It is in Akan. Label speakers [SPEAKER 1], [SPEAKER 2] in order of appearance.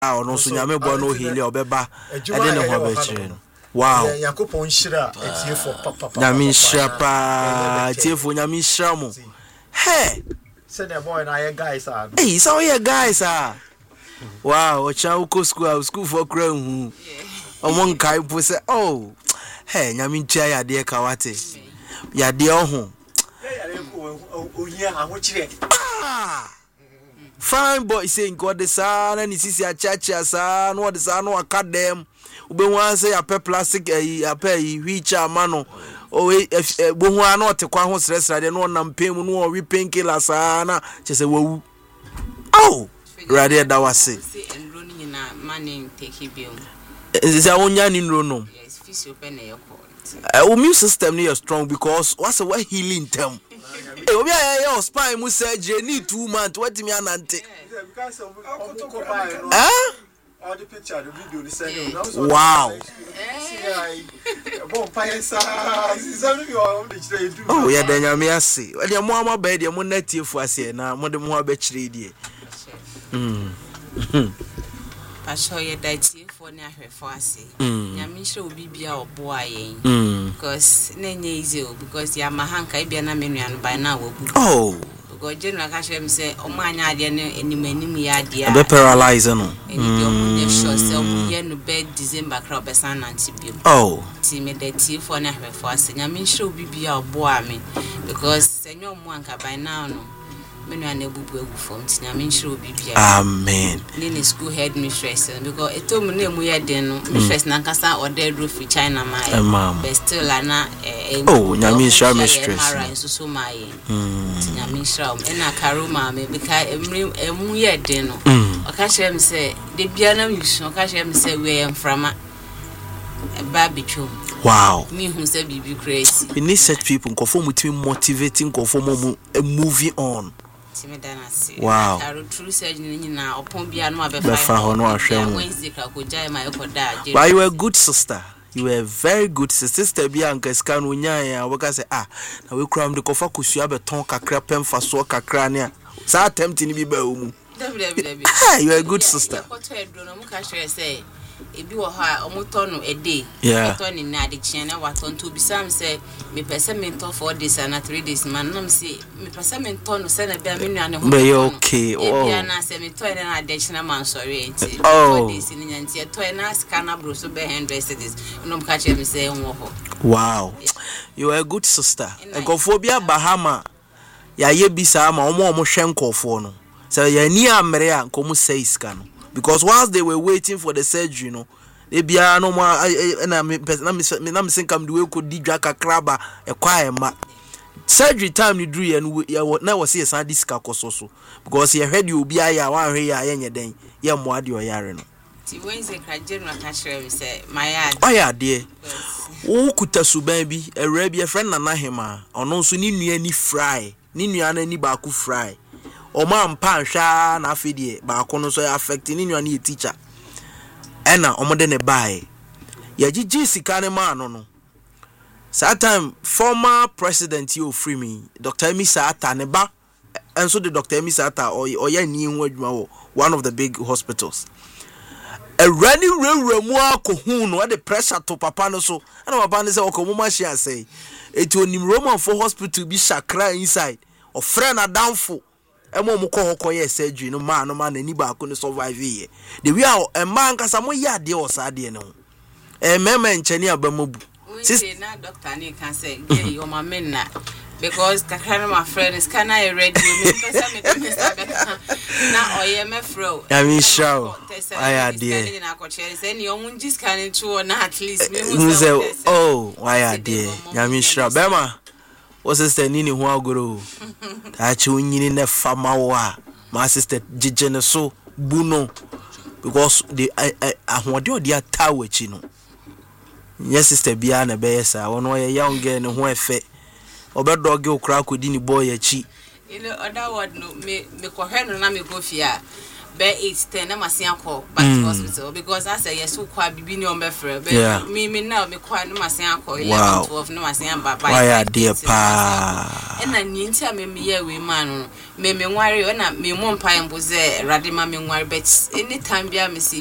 [SPEAKER 1] ono so nyame bo no hili obeba e de ne ho ba chire no wow
[SPEAKER 2] yakopon shira etiefo papa
[SPEAKER 1] nyame shira pa etiefo nyame shira mo hey
[SPEAKER 2] say the boy na ye guys are
[SPEAKER 1] hey so ye guys are wow o cha uko school for kra hu omon kai po say oh hey nyame ntia ya de ka wate ya de ohun
[SPEAKER 2] ohia ahochire
[SPEAKER 1] fine boy saying God the son and sisi achacha sa no the son no academ ube wan say ya plastic ya wheelchair mano o bo hu an o te kwa ho sresra de no nam pem no o painkiller sa na chese wawu oh radio da wase
[SPEAKER 3] enro ni na manin take biom
[SPEAKER 1] is a onya ni nro no
[SPEAKER 3] yes physio pe na yeko
[SPEAKER 1] immune system ni strong because what's a healing them. Obi aye spine mu surgery need 2 months what me anante
[SPEAKER 2] because of all the picture the video the send
[SPEAKER 1] wow oh yeah then you me ase we dey mo ama ba dey mo natiefu ase na mo de mo abekire die
[SPEAKER 3] Pasho ye daiti for na hwefo ase nyame hire obi bia obo ayen because na nye easy because ya mahanka bia na menua no by na wabu
[SPEAKER 1] oh
[SPEAKER 3] because general ka hwem say o ma anya ade ne enim ya ade
[SPEAKER 1] a be paralyze no
[SPEAKER 3] eni omo de show say o ye no be December crop be san antibio
[SPEAKER 1] oh
[SPEAKER 3] ti me daiti for na hwefo ase nyame hire obi bia obo ame because senyo mo anka by now no menua na ebubu egu form ti nyame hire obi bia
[SPEAKER 1] amen
[SPEAKER 3] ni school head mistress because eto mu na emu ye den no mistress na nkasa order ro fi China my but still na
[SPEAKER 1] oh nyame hire mistress
[SPEAKER 3] mara so my nyame hire na karoma me bika emu ye den no o ka hire me say de bia na yusu o ka hire me say we mframa ba bitwo
[SPEAKER 1] wow
[SPEAKER 3] me who say bibi crazy
[SPEAKER 1] we need such people conform with motivating conform moving on. Wow. But you were a good sister. You were a very good sister. Bianca scan unya waka say na we kram de kofa kusua beton kakra pem faso kakra ne sa attempt ni bi ba omu. You were a good sister.
[SPEAKER 3] Ebi wo ha omotono ede omotono ni ade chien na waton to bisam say me pese me to 4 days and 3 days man nam say me pese me tono say na bia me nua ne ho
[SPEAKER 1] be okay oh
[SPEAKER 3] bia na say me to na ade chien man sorry enti 4 days ni nyanti to na scanner bro so be 100 cedis no ka che me say enwo ho
[SPEAKER 1] wow you are a good sister enkofobia bahama ya ye bisa ma omo hwe nkofo no say ya ni amre a nkomu say iska no because whilst they were waiting for the surgery, you know, they be no more. And I'm saying come the way could didra kakraba a quiet ma surgery time you drew and you never see a sad disc also because you heard you be a 1 year any day. Yeah, more do your no.
[SPEAKER 3] Wednesday, general cashier say, my yard.
[SPEAKER 1] Oh, yeah, dear. Oh, Kutasu baby, a rabia friend and Nahima, or no, so need any fry, Nini any baku fry. O man pan sha na afidie ba kono so affecting ni nwa na teacher ena omode ne bae ya gigi sika ne man no that time former president you free me Dr. Emisa Ata ne ba enso the Dr. Emisa Ata o ya ni hu adwuma wo one of the big hospitals a running mu akohu no the pressure to papa no so na papa ne say okomo machine say eti onim Roman for hospital bi shakra inside o friend adamfo emo mo ko ye surgery no man ni ba ko no survive here the we are a man kasa mo ya de o sa de no mema nchani abamobu
[SPEAKER 3] say na doctor ni can say get your mama na because kakana my friends can I ready me person me na oye me fro
[SPEAKER 1] I mean show I dey
[SPEAKER 3] na ko chere say ni omun ji scan to na at least me
[SPEAKER 1] say oh why dey I mean show bema o sister nini ho agoro ta chi onyini ne fama wa my sister jijene so buno because the ahode odi atawachi no yes sister bia na be yesa wono ye young girl ne ho efe obedoge okra kodi ni boy achi
[SPEAKER 3] other word no me ko hwe no na me ko fia be 8-10 na masia call back to hospital because I say yes so kwa bibi ni ombe frɛ me now me kwa na masia call 11-12 na masia ba
[SPEAKER 1] why dear pa
[SPEAKER 3] na ni nti a me ye we man no me nware na me mo mpa embo ze rade ma me nware but anytime bia me